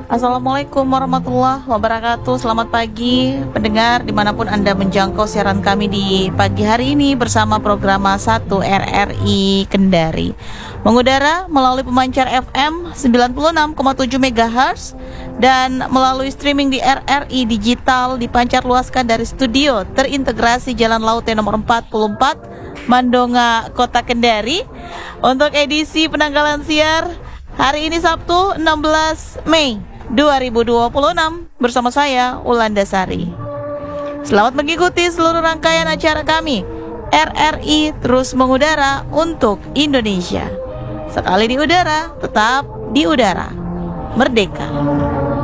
Assalamualaikum warahmatullahi wabarakatuh. Selamat pagi pendengar dimanapun Anda menjangkau siaran kami di pagi hari ini bersama program 1 RRI Kendari. Mengudara melalui pemancar FM 96,7 MHz dan melalui streaming di RRI Digital dipancar luaskan dari studio terintegrasi Jalan Laute nomor 44 Mandonga, Kota Kendari. Untuk edisi penanggalan siar hari ini Sabtu 16 Mei 2026 bersama saya Ulanda Sari. Selamat mengikuti seluruh rangkaian acara kami. RRI terus mengudara untuk Indonesia. Sekali di udara, tetap di udara. Merdeka.